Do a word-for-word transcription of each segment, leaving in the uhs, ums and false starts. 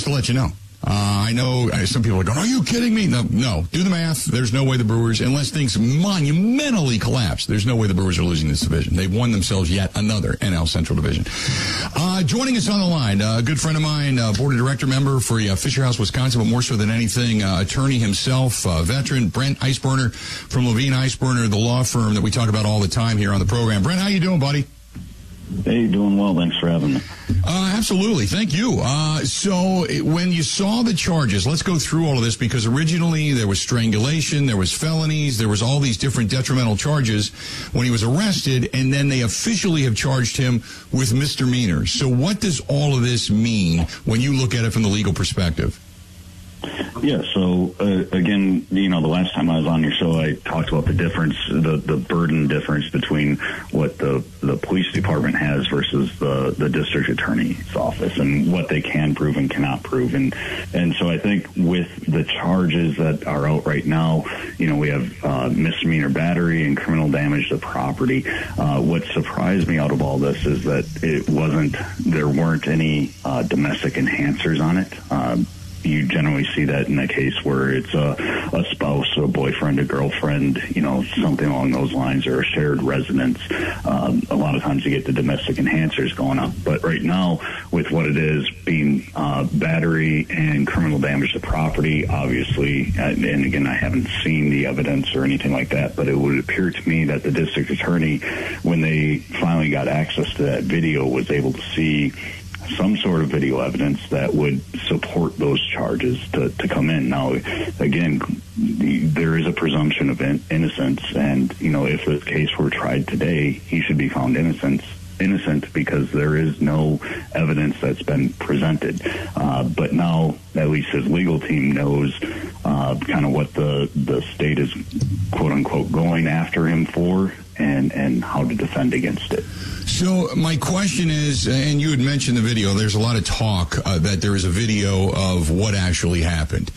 to let you know. Uh, I know uh, some people are going, are you kidding me? No, no. Do the math. There's no way the Brewers, unless things monumentally collapse, there's no way the Brewers are losing this division. They've won themselves yet another N L Central division. Uh, joining us on the line, uh, a good friend of mine, uh, board of director member for uh, Fisher House, Wisconsin, but more so than anything, uh, attorney himself, uh, veteran, Brent Eisberner from Levine Eisberner, the law firm that we talk about all the time here on the program. Brent, how you doing, buddy? Hey, doing well. Thanks for having me. Uh, absolutely. Thank you. Uh, so when you saw the charges, let's go through all of this, because originally there was strangulation, there was felonies, there was all these different detrimental charges when he was arrested, and then they officially have charged him with misdemeanors. So what does all of this mean when you look at it from the legal perspective? Yeah, so, uh, again, you know, the last time I was on your show, I talked about the difference, the, the burden difference between what the, the police department has versus the, the district attorney's office, and what they can prove and cannot prove. And, and so I think with the charges that are out right now, you know, we have uh, misdemeanor battery and criminal damage to property. Uh, what surprised me out of all this is that it wasn't, there weren't any uh, domestic enhancers on it. Um, You generally see that in a case where it's a, a spouse, a boyfriend, a girlfriend, you know, something along those lines, or a shared residence. Um, a lot of times you get the domestic enhancers going up. But right now, with what it is being uh, battery and criminal damage to property, obviously, and, and again, I haven't seen the evidence or anything like that, but it would appear to me that the district attorney, when they finally got access to that video, was able to see some sort of video evidence that would support those charges to, to come in. Now, again, the, there is a presumption of in, innocence, and, you know, if the case were tried today, he should be found innocent, innocent because there is no evidence that's been presented. Uh, but now, at least his legal team knows uh, kind of what the, the state is, quote-unquote, going after him for, and, and how to defend against it. So my question is, and you had mentioned the video, there's a lot of talk uh, that there is a video of what actually happened.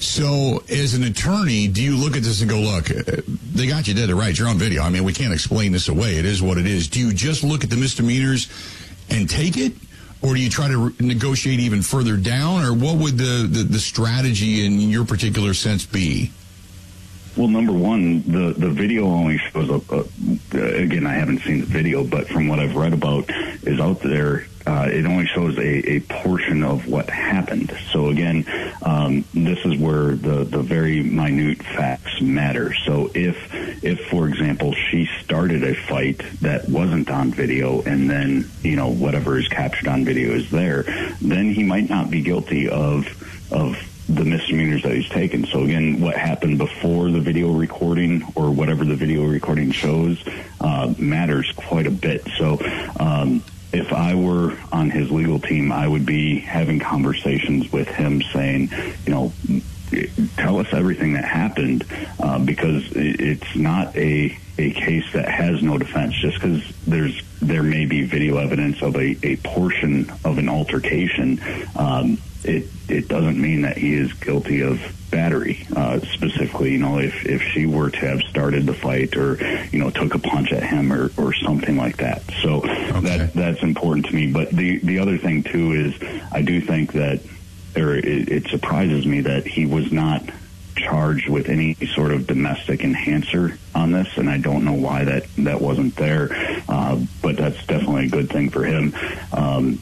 So as an attorney, do you look at this and go, look, they got you dead to rights, you're on video. I mean, we can't explain this away. It is what it is. Do you just look at the misdemeanors and take it? Or do you try to re- negotiate even further down? Or what would the, the, the strategy in your particular sense be? Well, number one, the, the video only shows up, uh, again, I haven't seen the video, but from what I've read about is out there, uh, it only shows a, a portion of what happened. So again, um, this is where the, the very minute facts matter. So if, if, for example, she started a fight that wasn't on video, and then, you know, whatever is captured on video is there, then he might not be guilty of, of, the misdemeanors that he's taken. So again, what happened before the video recording, or whatever the video recording shows, uh, matters quite a bit. So um, if I were on his legal team, I would be having conversations with him saying, you know, tell us everything that happened, uh, because it's not a, a case that has no defense. Just because there's there may be video evidence of a, a portion of an altercation, um, it it doesn't mean that he is guilty of battery. Uh, specifically, you know, if if she were to have started the fight, or, you know, took a punch at him, or, or something like that. So okay. that that's important to me. But the the other thing too is, I do think that, or it, it surprises me that he was not charged with any sort of domestic enhancer on this, and I don't know why that that wasn't there. Uh, but that's definitely a good thing for him. Um,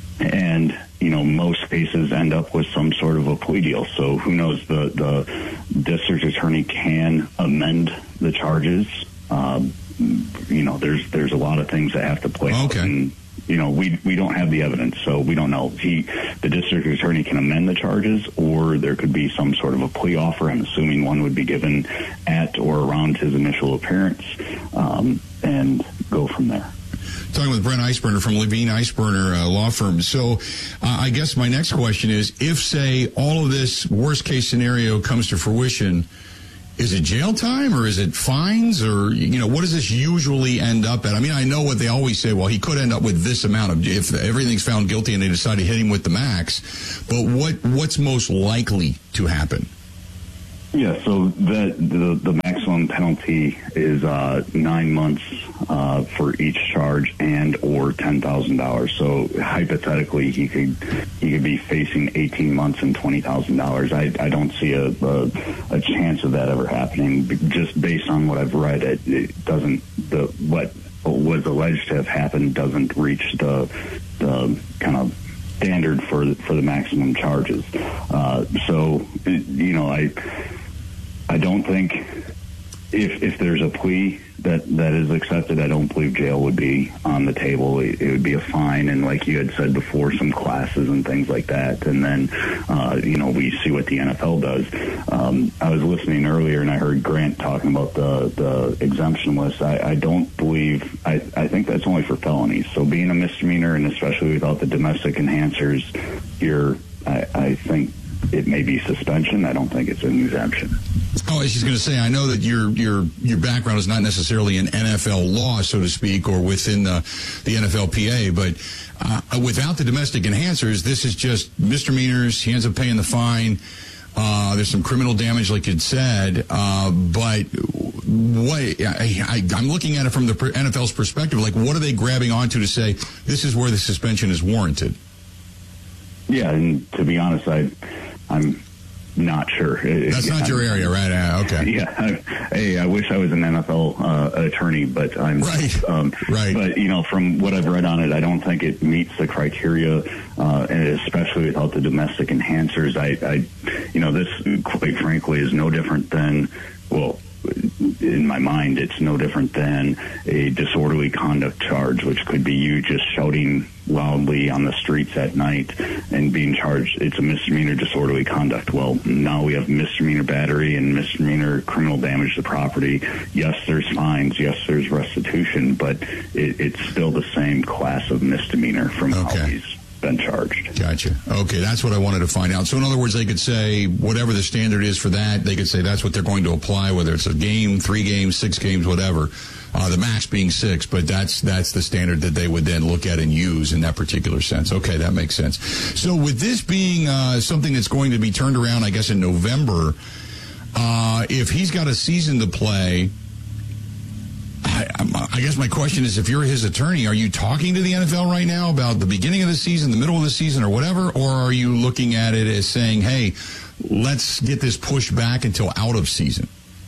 and you know, most cases end up with some sort of a plea deal. So who knows? The the district attorney can amend the charges. Um, you know, there's there's a lot of things that have to play out. Okay. And, you know, we we don't have the evidence, so we don't know. He, the district attorney, can amend the charges, or there could be some sort of a plea offer. I'm assuming one would be given at or around his initial appearance, um, and go from there. Talking with Brent Eisberner from Levine Eisberner uh, Law Firm. So uh, I guess my next question is, if, say, all of this worst-case scenario comes to fruition, is it jail time, or is it fines, or, you know, what does this usually end up at? I mean, I know what they always say, well, he could end up with this amount of, if everything's found guilty and they decide to hit him with the max, but what what's most likely to happen? Yeah, so that the the maximum penalty is uh, nine months uh, for each charge and or ten thousand dollars. So hypothetically, he could he could be facing eighteen months and twenty thousand dollars. I I don't see a, a a chance of that ever happening. Just based on what I've read, it, it doesn't the what was alleged to have happened doesn't reach the the kind of standard for for the maximum charges. Uh, so you know I. I don't think if if there's a plea that, that is accepted, I don't believe jail would be on the table. It, it would be a fine, and like you had said before, some classes and things like that. And then, uh, you know, we see what the N F L does. Um, I was listening earlier, and I heard Grant talking about the, the exemption list. I, I don't believe, I, I think that's only for felonies. So being a misdemeanor, and especially without the domestic enhancers here, I, I think it may be suspension. I don't think it's an exemption. Oh, I was just going to say, I know that your your your background is not necessarily in N F L law, so to speak, or within the the N F L P A, but uh, without the domestic enhancers, this is just misdemeanors. He ends up paying the fine. Uh, there's some criminal damage, like you'd said, uh, but what I, I, I'm looking at it from the N F L's perspective. Like, what are they grabbing onto to say this is where the suspension is warranted? Yeah, and to be honest, I, I'm not sure. That's not your area, right? Uh, okay. Yeah. I, hey, I wish I was an N F L uh, attorney, but I'm right. Um, right. But you know, from what I've read on it, I don't think it meets the criteria, uh, and especially without the domestic enhancers. I, I, you know, this quite frankly is no different than, well, in my mind, it's no different than a disorderly conduct charge, which could be you just shouting loudly on the streets at night and being charged. It's a misdemeanor disorderly conduct. Well, now we have misdemeanor battery and misdemeanor criminal damage to property. Yes, there's fines. Yes, there's restitution, but it, it's still the same class of misdemeanor from okay. how he's been charged. Gotcha. Okay, that's what I wanted to find out. So in other words, they could say whatever the standard is for that, they could say that's what they're going to apply, whether it's a game, three games, six games, whatever. Uh, the max being six, but that's that's the standard that they would then look at and use in that particular sense. Okay, that makes sense. So with this being uh, something that's going to be turned around, I guess, in November, uh, if he's got a season to play, I, I guess my question is, if you're his attorney, are you talking to the N F L right now about the beginning of the season, the middle of the season, or whatever, or are you looking at it as saying, hey, let's get this pushed back until out of season?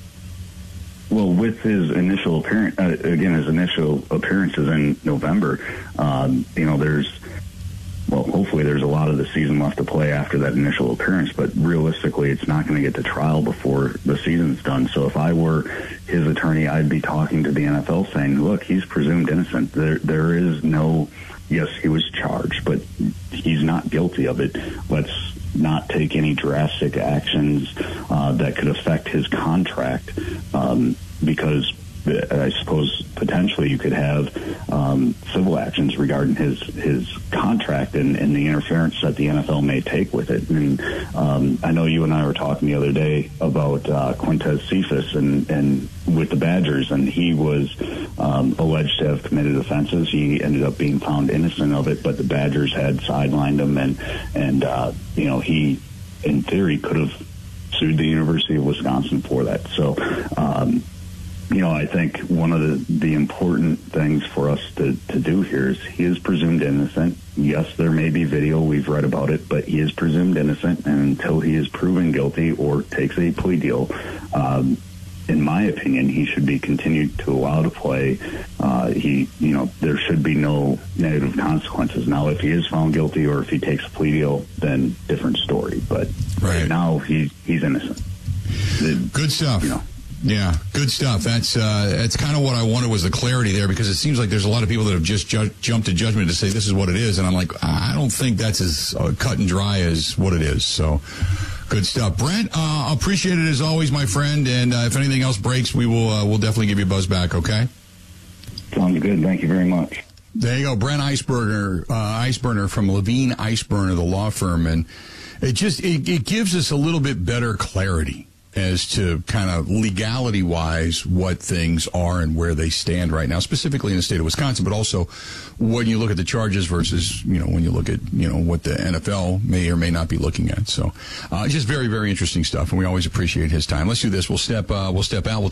Well, with his initial appearance, uh, again, his initial appearances in November, um, you know, there's, well, hopefully there's a lot of the season left to play after that initial appearance, but realistically, it's not going to get to trial before the season's done. So if I were his attorney, I'd be talking to the N F L saying, look, he's presumed innocent. There, there is no, yes, he was charged, but he's not guilty of it. Let's not take any drastic actions uh, that could affect his contract, um, because I suppose potentially you could have um, civil actions regarding his his contract and, and the interference that the N F L may take with it. And um, I know you and I were talking the other day about uh, Quintez Cephas and, and with the Badgers, and he was um, alleged to have committed offenses. He ended up being found innocent of it, but the Badgers had sidelined him, and and uh, you know, he in theory could have sued the University of Wisconsin for that. So. Um, You know, I think one of the, the important things for us to, to do here is he is presumed innocent. Yes, there may be video. We've read about it, but he is presumed innocent. And until he is proven guilty or takes a plea deal, um, in my opinion, he should be continued to allow to play. Uh, he, you know, there should be no negative consequences. Now, if he is found guilty or if he takes a plea deal, then different story. But right, right now, he, he's innocent. Good stuff. You know. Yeah, good stuff. That's uh, that's kind of what I wanted, was the clarity there, because it seems like there's a lot of people that have just ju- jumped to judgment to say this is what it is, and I'm like, I don't think that's as uh, cut and dry as what it is. So, good stuff, Brent. Uh, appreciate it as always, my friend. And uh, if anything else breaks, we will uh, we'll definitely give you a buzz back. Okay. Sounds good. Thank you very much. There you go, Brent Iceburner, uh, Iceburner from Levine Iceburner, the law firm, and it just it, it gives us a little bit better clarity. as to kind of legality-wise what things are and where they stand right now, specifically in the state of Wisconsin, but also when you look at the charges versus, you know, when you look at, you know, what the N F L may or may not be looking at. So uh, just very, very interesting stuff, and we always appreciate his time. Let's do this. We'll step, uh, we'll step out. We'll